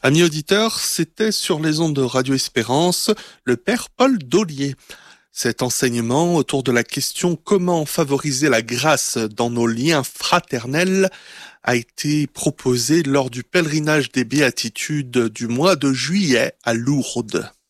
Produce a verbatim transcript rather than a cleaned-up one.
Amis auditeurs, c'était sur les ondes de Radio Espérance, le père Paul Daulier. Cet enseignement autour de la question comment favoriser la grâce dans nos liens fraternels a été proposé lors du pèlerinage des béatitudes du mois de juillet à Lourdes.